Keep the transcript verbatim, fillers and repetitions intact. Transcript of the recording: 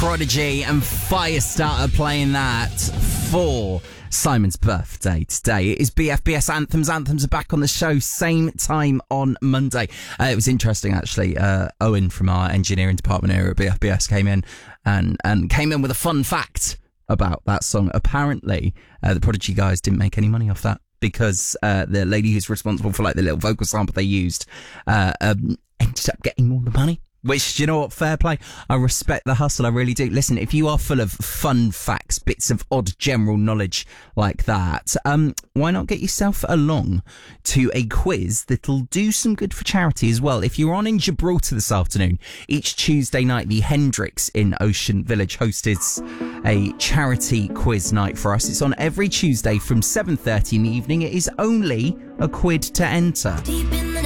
Prodigy and Firestarter playing that for Simon's birthday today. It is B F B S Anthems. Anthems are back on the show, same time on Monday. Uh, it was interesting, actually. Uh, Owen from our engineering department here at B F B S came in and, and came in with a fun fact about that song. Apparently, uh, the Prodigy guys didn't make any money off that because uh, the lady who's responsible for like the little vocal sample they used uh, um, ended up getting all the money. Which, you know what, fair play. I respect the hustle, I really do. Listen, if you are full of fun facts, bits of odd general knowledge like that, um, why not get yourself along to a quiz that'll do some good for charity as well. If you're on in Gibraltar this afternoon, each Tuesday night, the Hendrix in Ocean Village hosts a charity quiz night for us. It's on every Tuesday from seven thirty in the evening. It is only a quid to enter.